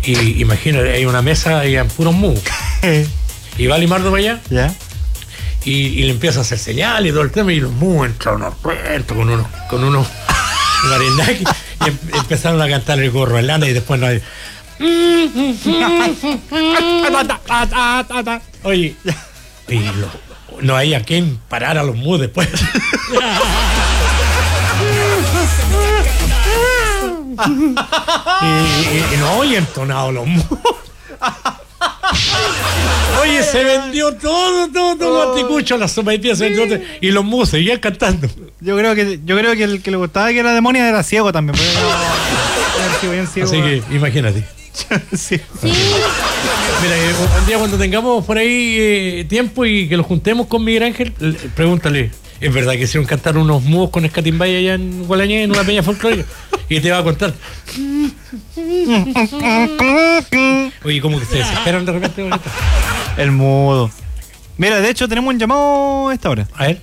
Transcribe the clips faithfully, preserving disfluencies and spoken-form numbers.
Y imagínate, hay una mesa y hay puros mus. Y va Limardo para allá. ¿Ya? Y, y le empieza a hacer señal y todo el tema. Y los mus entraron a puerto con unos, con unos guarendaki. Y em, empezaron a cantar el gorro de lana y después no hay. Oye, y lo, no hay a quien parar a los mus después. y, y, y no, oye, entonado los mus. Oye, se vendió todo, todo, todo anticucho, la sopa de piezas, y los mus seguían cantando. Yo creo que yo creo que el que le gustaba que era demonia era ciego también. Era bien ciego. Así que imagínate. Sí. Sí. Mira, eh, un día cuando tengamos por ahí eh, tiempo y que los juntemos con Miguel Ángel, le- pregúntale, ¿es verdad que hicieron cantar unos mus con Escatimbaya allá en Gualañé, en una peña folclórica? Y te va a contar. Oye, como que se desesperan de repente con esto. El mudo. Mira, de hecho tenemos un llamado a esta hora. A ver,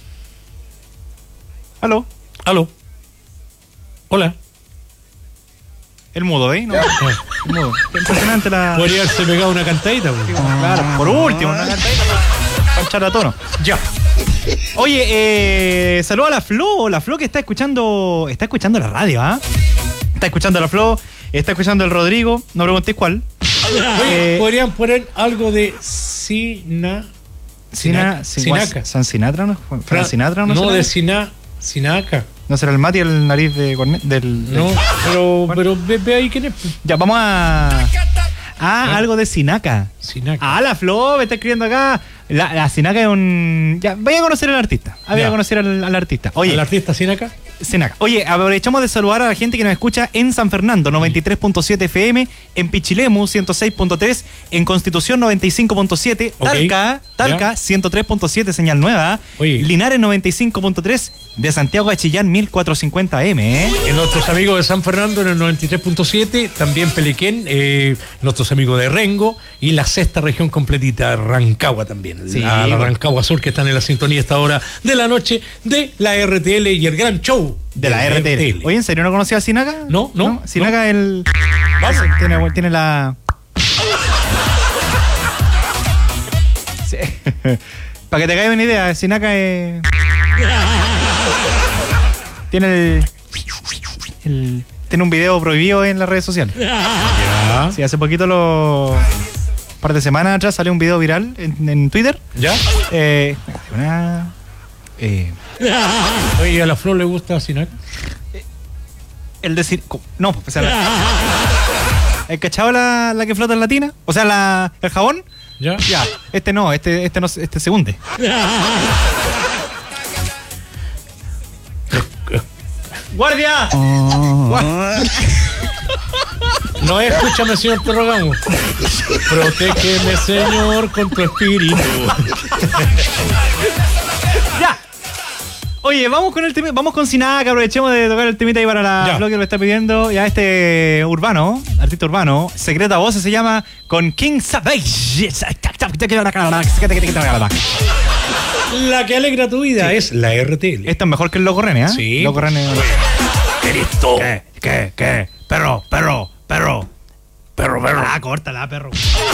Aló. aló. Hola. El mudo, ¿eh? No, el mudo. Qué impresionante la. Podría haberse pegado una cantadita. pues. Claro, por último, una cantadita para, para echar a tono. Ya. Oye, eh, saludo a la Flo, la Flo que está escuchando, está escuchando la radio, ¿ah? Está escuchando a la Flo, está escuchando el Rodrigo, no preguntéis cuál. Oye, Eh, podrían poner algo de Sina. Sina, Sinaca. San Sinatra, ¿no? Fran Sinatra, ¿no? No, será? de Sina. Sinaca. ¿No será el Mati el nariz de corne- del, del- No, pero, pero ve, ve ahí quién es. pues. Ya, vamos a... Ah, ¿Eh? algo de Sinaca. Sinaca. Ah, la Flo me está escribiendo acá. La, la Sinaca es un... Ya, vaya a conocer al artista. Ah, vaya Ya. a conocer al, al artista. Oye, ¿El artista Sinaca? Sinaca. Oye, aprovechamos de saludar a la gente que nos escucha en San Fernando, noventa y tres punto siete F M, en Pichilemu, ciento seis punto tres, en Constitución, noventa y cinco punto siete, Ok. Talca, Talca, Ya. ciento tres punto siete, señal nueva, Oye. Linares, noventa y cinco punto tres, de Santiago a Chillán, mil cuatrocientos cincuenta M, ¿eh? En nuestros amigos de San Fernando en el noventa y tres punto siete, también Pelequén, eh, nuestros amigos de Rengo y la sexta región completita, Rancagua también. Sí, la, la bueno. Rancagua Sur que están en la sintonía a esta hora de la noche de la R T L y el gran show De la R T L. Oye, ¿en serio no conocía a Sinaca? No, no, Sinaca el... Vamos. Tiene, tiene la... Sí. Para que te caiga una idea, Sinaca es... Tiene el... el- Tiene un video prohibido en las redes sociales. Ya. Sí, hace poquito, lo... un par de semanas atrás, salió un video viral en, en Twitter. ¿Ya? Eh, una... Eh, Oye, ¿a la Flor le gusta Sinaca? el decir... No, pues... O sea, la- ¿el cachado la, la que flota en la tina? O sea, la, el jabón. ¿Ya? Ya, este no, este, este no, este se hunde. ¡Guardia! No, escúchame, señor Perrogamo. Protégeme, Señor, con tu espíritu. ¡Ya! Oye, vamos con el tema, vamos con Sinaca, aprovechemos de tocar el temita ahí para la Ya. Flo que lo está pidiendo. Ya este urbano, artista urbano, Secreta Voces se llama con King Savage. La que alegra tu vida es la R T L. Esto es mejor que el Loco René, ¿eh? Sí. Loco René. Cristo. ¿Qué? ¿Qué? ¿Qué? Perro, perro, perro. Perro, perro. Ah, córtala, perro.